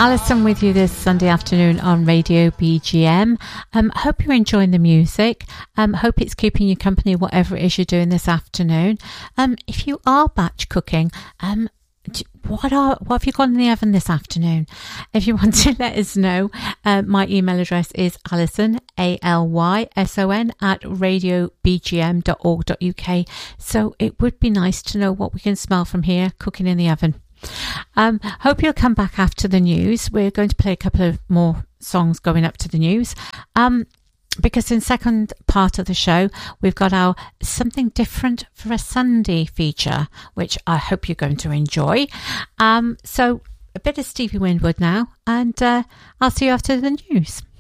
Alison with you this Sunday afternoon on Radio BGM. Hope you're enjoying the music. Hope it's keeping you company, whatever it is you're doing this afternoon. If you are batch cooking, what have you got in the oven this afternoon? If you want to let us know, my email address is Alison, ALYSON, at radiobgm.org.uk. So it would be nice to know what we can smell from here cooking in the oven. Hope you'll come back after the news. We're going to play a couple of more songs going up to the news. Because in second part of the show, we've got our Something Different for a Sunday feature, which I hope you're going to enjoy. So a bit of Stevie Winwood now, and I'll see you after the news.